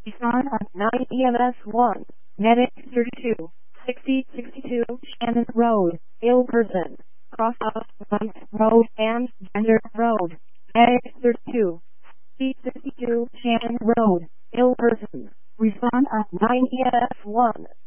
Nissan on 9 EMS 1, Medic 32, 6062 Shannon Road, ill person, cross off White Road and Gender Road, Medic 32, 6062 Shannon Road, ill person, respond on 9 EMS 1.